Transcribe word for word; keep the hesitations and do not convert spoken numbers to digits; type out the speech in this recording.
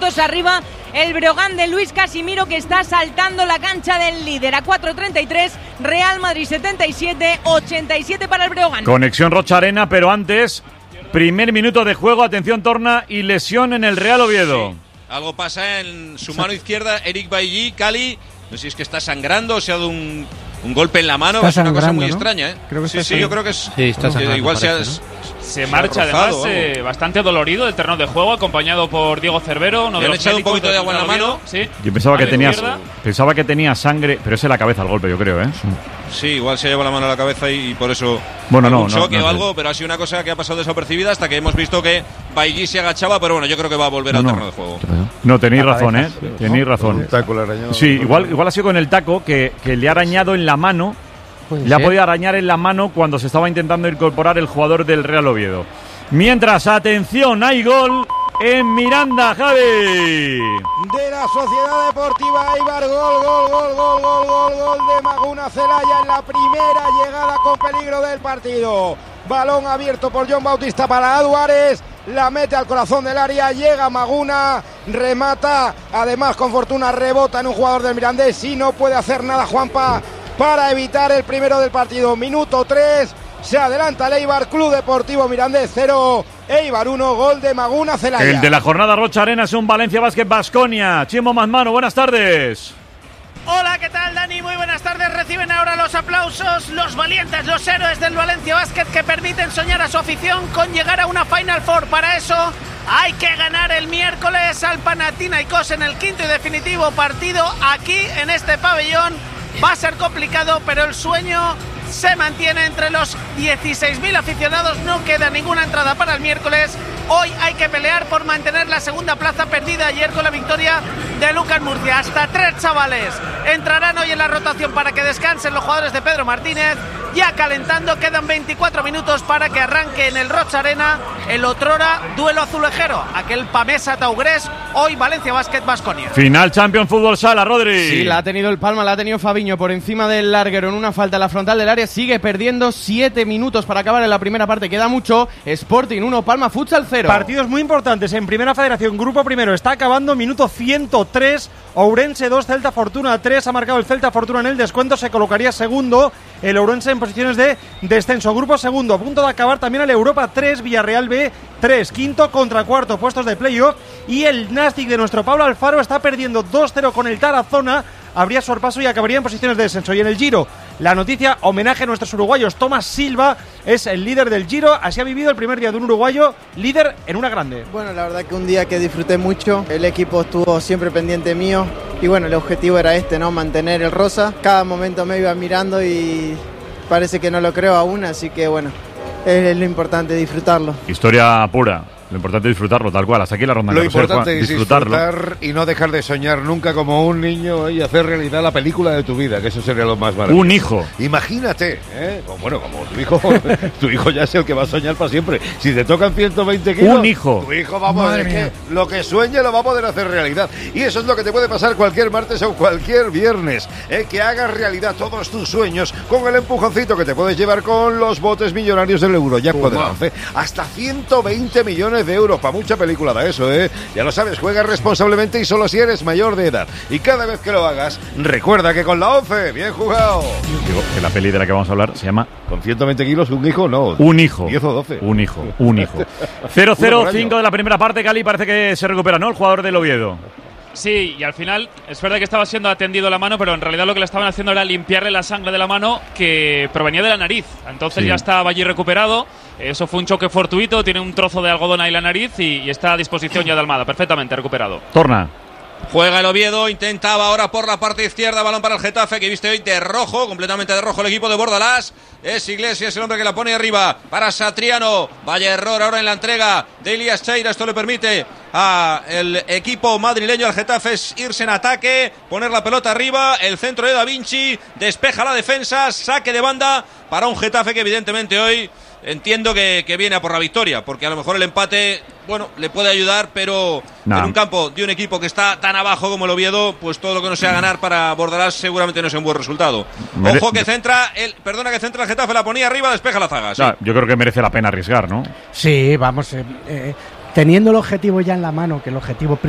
puntos arriba el Breogán de Luis Casimiro, que está saltando la cancha del líder a cuatro treinta y tres, Real Madrid setenta y siete, ochenta y siete para el Breogán. Conexión Rocha Arena, pero antes, primer minuto de juego, atención Torna, y lesión en el Real Oviedo. Sí. Algo pasa en su mano izquierda, Eric Bailly, Cali, no sé si es que está sangrando o se ha dado un, un golpe en la mano, es una cosa muy ¿no? extraña, ¿eh? Creo que sí, sí, yo creo que es sí, está sangrando, igual parece, se ha, ¿no? Se marcha además eh, bastante dolorido del terreno de juego, acompañado por Diego Cervero. Uno Le de han los echado un poquito de agua en la mano. Sí. Yo pensaba que, tenía, izquierda. pensaba que tenía sangre, pero es en la cabeza el golpe, yo creo, ¿eh? Sí, igual se lleva la mano a la cabeza y, y por eso bueno, no, un no, choque no, no, o algo, pero ha sido una cosa que ha pasado desapercibida hasta que hemos visto que Bailly se agachaba, pero bueno, yo creo que va a volver no, al terreno no. de juego. No, tenéis razón, ¿eh? Tenéis razón. Sí, igual, igual ha sido con el taco que, que le ha arañado en la mano, le ha podido arañar en la mano cuando se estaba intentando incorporar el jugador del Real Oviedo. Mientras, atención, hay gol en Miranda, Javi. De la Sociedad Deportiva Eibar, gol, gol, gol, gol, gol, gol, gol de Maguna Celaya en la primera llegada con peligro del partido. Balón abierto por John Bautista para Aduares, la mete al corazón del área, llega Maguna, remata, además con fortuna rebota en un jugador del Mirandés y no puede hacer nada Juanpa para evitar el primero del partido. Minuto tres. Se adelanta el Eibar, Club Deportivo Mirandés cero, Eibar uno, gol de Maguna Celaya. El de la jornada Rocha Arena es un Valencia Basket Baskonia. Chimo Masmano, buenas tardes. Hola, ¿qué tal, Dani? Muy buenas tardes. Reciben ahora los aplausos los valientes, los héroes del Valencia Basket, que permiten soñar a su afición con llegar a una Final Four. Para eso hay que ganar el miércoles al Panathinaikos en el quinto y definitivo partido aquí en este pabellón. Va a ser complicado, pero el sueño se mantiene entre los dieciséis mil aficionados. No queda ninguna entrada para el miércoles. Hoy hay que pelear por mantener la segunda plaza perdida ayer con la victoria de Lucas Murcia. Hasta tres chavales entrarán hoy en la rotación para que descansen los jugadores de Pedro Martínez. Ya calentando, quedan veinticuatro minutos para que arranque en el Rocha Arena el otrora duelo azulejero, aquel Pamesa Taugrés. Hoy Valencia Basket Baskonia. Final Champions Fútbol Sala, Rodri. Sí, la ha tenido el Palma, la ha tenido Fabiño por encima del larguero en una falta en la frontal del área. Sigue perdiendo, siete minutos para acabar en la primera parte, queda mucho. Sporting uno, Palma Futsal cero. Partidos muy importantes en Primera Federación. Grupo primero está acabando, minuto ciento tres. Ourense dos, Celta Fortuna tres. Ha marcado el Celta Fortuna en el descuento, se colocaría segundo el Ourense en posiciones de descenso. Grupo segundo, a punto de acabar también el Europa tres, Villarreal B tres. Quinto contra cuarto, puestos de playoff. Y el Nastic de nuestro Pablo Alfaro está perdiendo dos cero con el Tarazona. Habría sorpaso y acabaría en posiciones de descenso. Y en el Giro, la noticia, homenaje a nuestros uruguayos. Tomás Silva es el líder del Giro. Así ha vivido el primer día de un uruguayo líder en una grande. Bueno, la verdad que un día que disfruté mucho. El equipo estuvo siempre pendiente mío. Y bueno, el objetivo era este, ¿no? Mantener el rosa. Cada momento me iba mirando y parece que no lo creo aún. Así que bueno, es lo importante, disfrutarlo. Historia pura. Lo importante es disfrutarlo, tal cual. Hasta aquí la ronda. Lo de importante Juan, es disfrutarlo. disfrutar y no dejar de soñar nunca como un niño y hacer realidad la película de tu vida, que eso sería lo más maravilloso. Un hijo. Imagínate, ¿eh? Bueno, como tu hijo, tu hijo ya es el que va a soñar para siempre. Si te tocan ciento veinte kilos, un hijo. Tu hijo, vamos, es que lo que sueñe lo va a poder hacer realidad. Y eso es lo que te puede pasar cualquier martes o cualquier viernes, ¿eh? Que hagas realidad todos tus sueños con el empujoncito que te puedes llevar con los botes millonarios del Eurojackpot de la once. Hasta ciento veinte millones de euros para mucha película de eso, ¿eh? Ya lo sabes, juega responsablemente y solo si eres mayor de edad. Y cada vez que lo hagas, recuerda que con la once, bien jugado. Digo que la peli de la que vamos a hablar se llama... ¿Con ciento veinte kilos un hijo? No. Un hijo. diez o doce. Un hijo, un hijo. cero cero cinco de la primera parte, Cali parece que se recupera, ¿no? El jugador del Oviedo. Sí, y al final es verdad que estaba siendo atendido la mano, pero en realidad lo que le estaban haciendo era limpiarle la sangre de la mano que provenía de la nariz. Entonces sí. Ya estaba allí recuperado. Eso fue un choque fortuito, tiene un trozo de algodón ahí en la nariz y, y está a disposición ya de Almada, perfectamente recuperado. Torna. Juega el Oviedo, intentaba ahora por la parte izquierda, balón para el Getafe, que viste hoy de rojo, completamente de rojo el equipo de Bordalás. Es Iglesias el hombre que la pone arriba para Satriano. Vaya error ahora en la entrega de Elías Cheira. Esto le permite al equipo madrileño, al Getafe, irse en ataque, poner la pelota arriba. El centro de Da Vinci despeja la defensa, saque de banda para un Getafe que evidentemente hoy entiendo que, que viene a por la victoria, porque a lo mejor el empate, bueno, le puede ayudar, pero no. En un campo de un equipo que está tan abajo como el Oviedo, pues todo lo que no sea ganar para Bordalás seguramente no es un buen resultado. Mere... Ojo que centra, el, perdona que centra el Getafe, la ponía arriba, despeja la zaga. ¿Sí? No, yo creo que merece la pena arriesgar, ¿no? Sí, vamos, eh, eh, teniendo el objetivo ya en la mano, que el objetivo